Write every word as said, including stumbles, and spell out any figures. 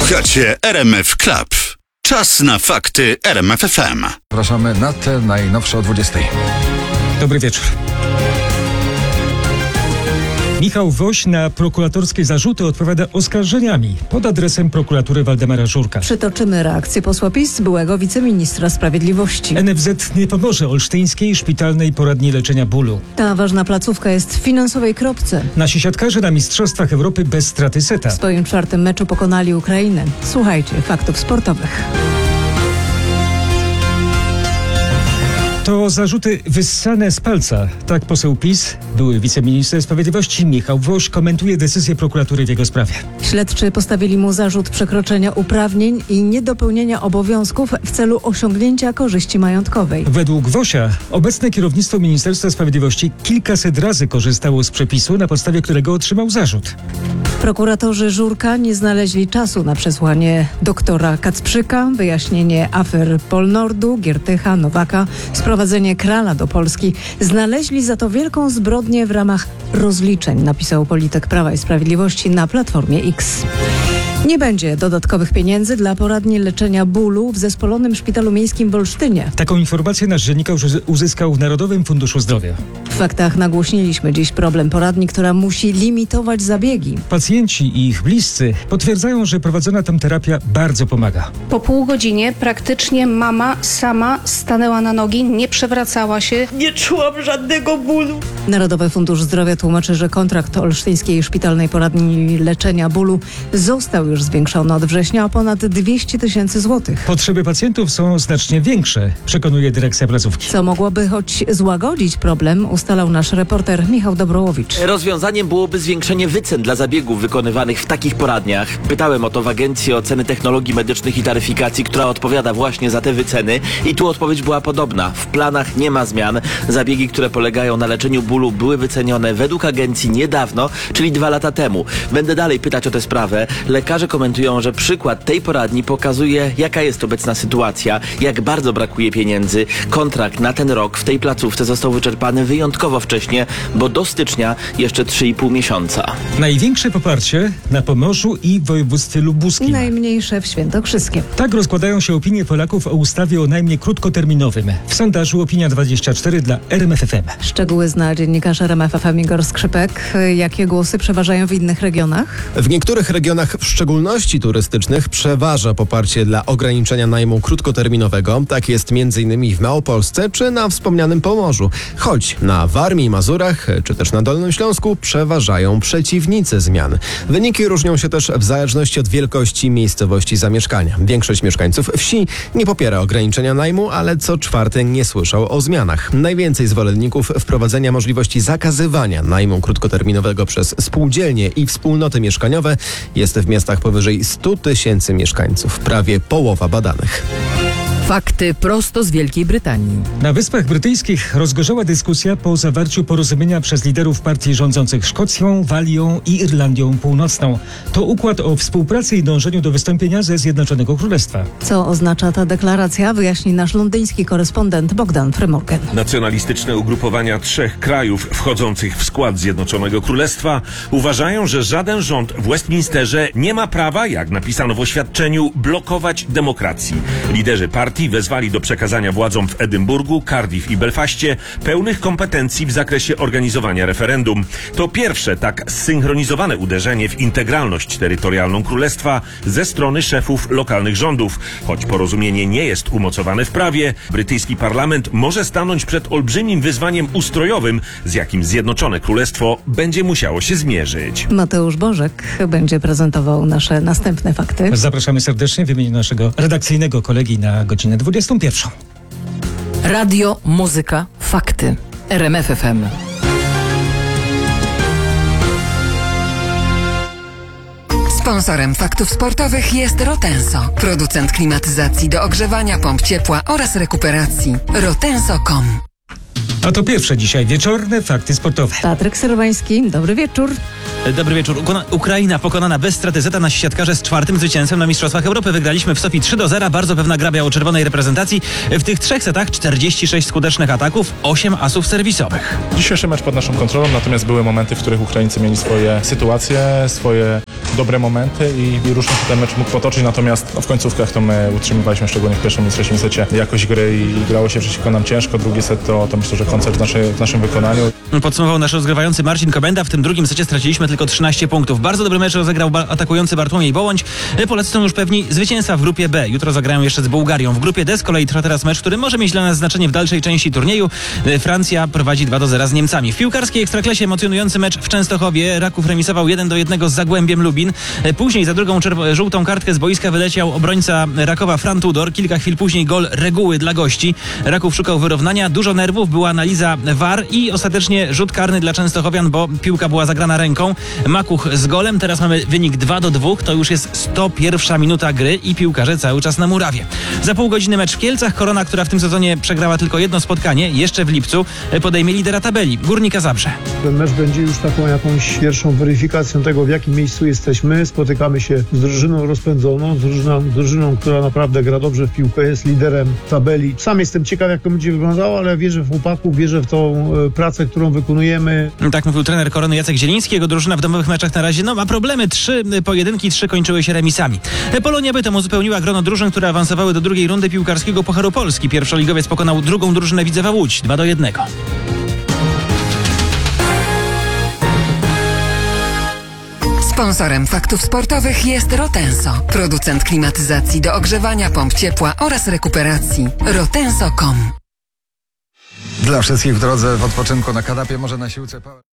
Słuchacie R M F Club. Czas na fakty R M F F M. Zapraszamy na te najnowsze o dwudziestej. Dobry wieczór. Michał Woś na prokuratorskie zarzuty odpowiada oskarżeniami pod adresem prokuratury Waldemara Żurka. Przytoczymy reakcję posła PiS, byłego wiceministra sprawiedliwości. N F Z nie pomoże olsztyńskiej szpitalnej poradni leczenia bólu. Ta ważna placówka jest w finansowej kropce. Nasi siatkarze na Mistrzostwach Europy bez straty seta. W swoim czwartym meczu pokonali Ukrainę. Słuchajcie faktów sportowych. To zarzuty wyssane z palca. Tak poseł PiS, były wiceminister sprawiedliwości Michał Woś komentuje decyzję prokuratury w jego sprawie. Śledczy postawili mu zarzut przekroczenia uprawnień i niedopełnienia obowiązków w celu osiągnięcia korzyści majątkowej. Według Wosia obecne kierownictwo Ministerstwa Sprawiedliwości kilkaset razy korzystało z przepisu, na podstawie którego otrzymał zarzut. Prokuratorzy Żurka nie znaleźli czasu na przesłanie doktora Kacprzyka, wyjaśnienie afer Polnordu, Giertycha, Nowaka, sprowadzenie Krala do Polski. Znaleźli za to wielką zbrodnię w ramach rozliczeń, napisał polityk Prawa i Sprawiedliwości na Platformie X. Nie będzie dodatkowych pieniędzy dla poradni leczenia bólu w zespolonym szpitalu miejskim w Olsztynie. Taką informację nasz dziennikarz uzyskał w Narodowym Funduszu Zdrowia. W faktach nagłośniliśmy dziś problem poradni, która musi limitować zabiegi. Pacjenci i ich bliscy potwierdzają, że prowadzona tam terapia bardzo pomaga. Po pół godzinie praktycznie mama sama stanęła na nogi, nie przewracała się. Nie czułam żadnego bólu. Narodowy Fundusz Zdrowia tłumaczy, że kontrakt olsztyńskiej szpitalnej poradni leczenia bólu został już zwiększony od września o ponad dwieście tysięcy złotych. Potrzeby pacjentów są znacznie większe, przekonuje dyrekcja placówki. Co mogłoby choć złagodzić problem, ustalał nasz reporter Michał Dobrołowicz. Rozwiązaniem byłoby zwiększenie wycen dla zabiegów wykonywanych w takich poradniach. Pytałem o to w Agencji Oceny Technologii Medycznych i Taryfikacji, która odpowiada właśnie za te wyceny, i tu odpowiedź była podobna. W planach nie ma zmian. Zabiegi, które polegają na leczeniu bólu, były wycenione według agencji niedawno, czyli dwa lata temu. Będę dalej pytać o tę sprawę. Lekarze komentują, że przykład tej poradni pokazuje, jaka jest obecna sytuacja, jak bardzo brakuje pieniędzy. Kontrakt na ten rok w tej placówce został wyczerpany wyjątkowo wcześnie, bo do stycznia jeszcze trzy i pół miesiąca. Największe poparcie na Pomorzu i w województwie lubuskim. Najmniejsze w Świętokrzyskiem. Tak rozkładają się opinie Polaków o ustawie o najmie krótkoterminowym. W sondażu Opinia dwadzieścia cztery dla R M F F M. Szczegóły zna dziennikarz R M F F M Igor Skrzypek. Jakie głosy przeważają w innych regionach? W niektórych regionach, w szczególności turystycznych, przeważa poparcie dla ograniczenia najmu krótkoterminowego. Tak jest m.in. w Małopolsce czy na wspomnianym Pomorzu. Choć na Warmii i Mazurach, czy też na Dolnym Śląsku przeważają przeciwnicy zmian. Wyniki różnią się też w zależności od wielkości miejscowości zamieszkania. Większość mieszkańców wsi nie popiera ograniczenia najmu, ale co czwarty nie słyszał o zmianach. Najwięcej zwolenników wprowadzenia możliwości zakazywania najmu krótkoterminowego przez spółdzielnie i wspólnoty mieszkaniowe jest w miastach powyżej stu tysięcy mieszkańców. Prawie połowa badanych. Fakty prosto z Wielkiej Brytanii. Na Wyspach Brytyjskich rozgorzała dyskusja po zawarciu porozumienia przez liderów partii rządzących Szkocją, Walią i Irlandią Północną. To układ o współpracy i dążeniu do wystąpienia ze Zjednoczonego Królestwa. Co oznacza ta deklaracja, wyjaśni nasz londyński korespondent Bogdan Frymorgan. Nacjonalistyczne ugrupowania trzech krajów wchodzących w skład Zjednoczonego Królestwa uważają, że żaden rząd w Westminsterze nie ma prawa, jak napisano w oświadczeniu, blokować demokracji. Liderzy partii wezwali do przekazania władzom w Edynburgu, Cardiff i Belfaście pełnych kompetencji w zakresie organizowania referendum. To pierwsze tak zsynchronizowane uderzenie w integralność terytorialną Królestwa ze strony szefów lokalnych rządów. Choć porozumienie nie jest umocowane w prawie, brytyjski parlament może stanąć przed olbrzymim wyzwaniem ustrojowym, z jakim Zjednoczone Królestwo będzie musiało się zmierzyć. Mateusz Bożek będzie prezentował nasze następne fakty. Zapraszamy serdecznie w imieniu naszego redakcyjnego kolegi na godzinę dwudziestą pierwszą. Radio, muzyka, fakty. R M F F M. Sponsorem faktów sportowych jest Rotenso, producent klimatyzacji do ogrzewania, pomp ciepła oraz rekuperacji. rotenso kropka com. A to pierwsze dzisiaj wieczorne fakty sportowe. Patryk Serwański, dobry wieczór. Dobry wieczór. Ukona- Ukraina pokonana bez straty zeta. Nasi siatkarze z czwartym zwycięstwem na Mistrzostwach Europy. Wygraliśmy w Sofii trzy do zera. Bardzo pewna gra biało-czerwonej reprezentacji. W tych trzech setach czterdzieści sześć skutecznych ataków, osiem asów serwisowych. Dzisiejszy mecz pod naszą kontrolą, natomiast były momenty, w których Ukraińcy mieli swoje sytuacje, swoje dobre momenty i, i różnie się ten mecz mógł potoczyć, natomiast no, w końcówkach to my utrzymywaliśmy, szczególnie w pierwszym i trzecim secie, jakość gry i, i grało się przeciwko nam ciężko. Drugi set to, to myślę, że koncert w, naszej, w naszym wykonaniu. Podsumował nasz rozgrywający Marcin Kobenda. W tym drugim secie straciliśmy tylko trzynaście punktów. Bardzo dobry mecz rozegrał ba- atakujący Bartłomiej Bołądź. Polacy są już pewni zwycięstwa w grupie B. Jutro zagrają jeszcze z Bułgarią. W grupie D z kolei trwa teraz mecz, który może mieć dla nas znaczenie w dalszej części turnieju. Francja prowadzi dwa do zera z Niemcami. W piłkarskiej ekstraklasie emocjonujący mecz w Częstochowie. Raków remisował jeden do jednego z Zagłębiem Lubin. Później za drugą czerw- żółtą kartkę z boiska wyleciał obrońca Rakowa Fran Tudor. Kilka chwil później gol reguły dla gości. Raków szukał wyrównania. Dużo nerwów, była analiza V A R i ostatecznie rzut karny dla Częstochowian, bo piłka była zagrana ręką. Makuch z golem. Teraz mamy wynik dwa do dwóch. To już jest sto pierwsza minuta gry i piłkarze cały czas na murawie. Za pół godziny mecz w Kielcach. Korona, która w tym sezonie przegrała tylko jedno spotkanie, jeszcze w lipcu podejmie lidera tabeli, Górnika Zabrze. Ten mecz będzie już taką jakąś pierwszą weryfikacją tego, w jakim miejscu jesteśmy. Spotykamy się z drużyną rozpędzoną, z drużyną, z drużyną, która naprawdę gra dobrze w piłkę, jest liderem tabeli. Sam jestem ciekaw, jak to będzie wyglądało, ale wierzę w chłopaków, wierzę w tą e, pracę, którą wykonujemy. Tak mówił trener Korony Jacek Zieliński. Jego drużyna w domowych meczach na razie no, ma problemy. Trzy pojedynki, trzy kończyły się remisami. Polonia Bytom uzupełniła grono drużyn, które awansowały do drugiej rundy piłkarskiego Pucharu Polski. Pierwszoligowiec pokonał drugą drużynę Widzewa Łódź dwa do jednego. Sponsorem faktów sportowych jest Rotenso, producent klimatyzacji do ogrzewania, pomp ciepła oraz rekuperacji. rotenso kropka com. Dla wszystkich w drodze w odpoczynku na kanapie, może na siłce.